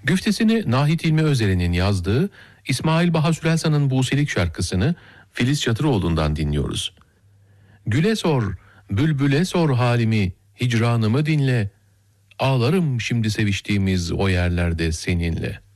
Güftesini Nahit İlmi Özer'in yazdığı İsmail Baha Sürelsan'ın Buselik şarkısını Filiz Çatıroğlu'ndan dinliyoruz. Güle sor, bülbüle sor halimi, hicranımı dinle. Ağlarım şimdi seviştiğimiz o yerlerde seninle.